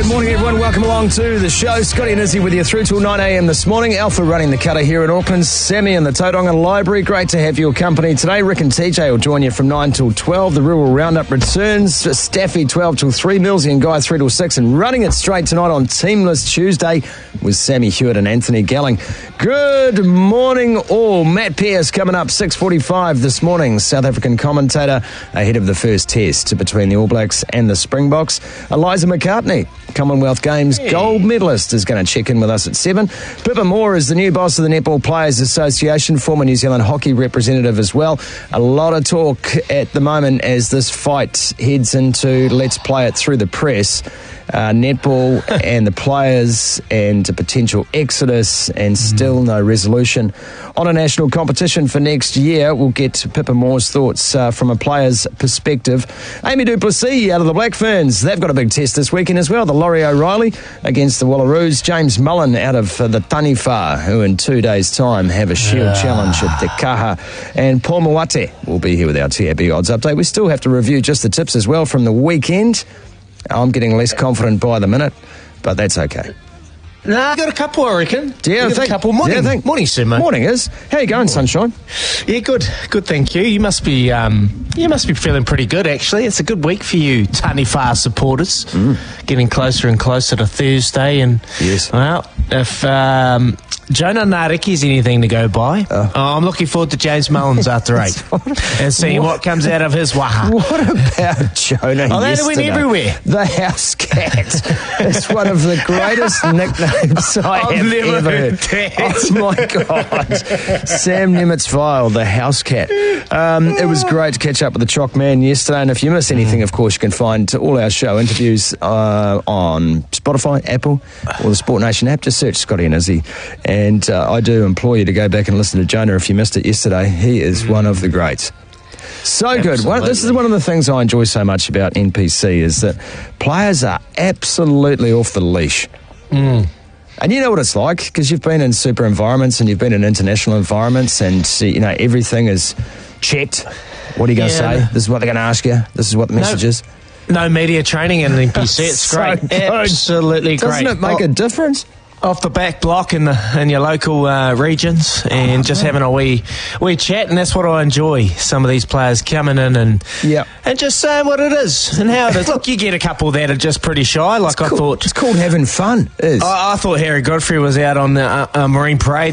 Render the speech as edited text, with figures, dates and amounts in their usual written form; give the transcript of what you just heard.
Morning, everyone. Welcome along to the show. Scotty and Izzy with you through till 9 a.m. this morning. Alpha running the cutter here in Auckland. Sammy in the Tauranga Library. Great to have your company today. Rick and TJ will join you from 9 till 12. The Rural Roundup returns. Staffy 12 till 3. Millsy and Guy 3 till 6. And running it straight tonight on Teamless Tuesday with Sammy Hewitt and Anthony Gelling. Good morning, all. Matt Pearce coming up 6:45 this morning. South African commentator ahead of the first test between the All Blacks and the Springboks. Eliza McCartney, Commonwealth Games gold medalist, is going to check in with us at 7. Pippa Moore is the new boss of the Netball Players Association, former New Zealand hockey representative as well. A lot of talk at the moment as this fight heads into let's play it through the press. Netball and the players and a potential exodus and still no resolution on a national competition for next year. We'll get Pippa Moore's thoughts from a player's perspective. Amy Duplessis out of the Black Ferns, they've got a big test this weekend as well. The Laurie O'Reilly against the Wallaroos. James Mullen out of the Taniwha, who in 2 days' time have a Shield Challenge at Te Kaha. And Paul Moate will be here with our TAB odds update. We still have to review just the tips as well from the weekend. I'm getting less confident by the minute, but that's okay. Nah, I got a couple, I reckon. Yeah, I think. A couple. Morning, yeah, morning, Simo. Morning, Is. How you going, sunshine? Yeah, good, thank you. You must be feeling pretty good, actually. It's a good week for you, Taniwha supporters. Getting closer and closer to Thursday, and yes. Well, if Jonah Nariki's anything to go by, I'm looking forward to James Mullins after 8 and seeing what comes out of his waha. What about Jonah they yesterday? went everywhere. The house cat. It's one of the greatest nicknames I have ever heard. Oh my God. Sam Nemitz-Vile, the house cat. It was great to catch up with the Chock Man yesterday, and if you miss anything, of course, you can find all our show interviews on Spotify, Apple, or the Sport Nation app. Just search Scotty and Izzy. And I do implore you to go back and listen to Jonah if you missed it yesterday. He is one of the greats. So good. This is one of the things I enjoy so much about NPC is that players are absolutely off the leash. And you know what it's like because you've been in super environments and you've been in international environments and, you know, everything is checked. What are you going to say? This is what they're going to ask you. This is what the message is. No media training in NPC. It's so great. Good. Absolutely great. Doesn't it make a difference? Off the back block in your local regions and just having a wee chat, and that's what I enjoy. Some of these players coming in and just saying what it is and how it is. Look, you get a couple that are just pretty shy. Like I thought, it's called having fun. I thought Harry Godfrey was out on the Marine Parade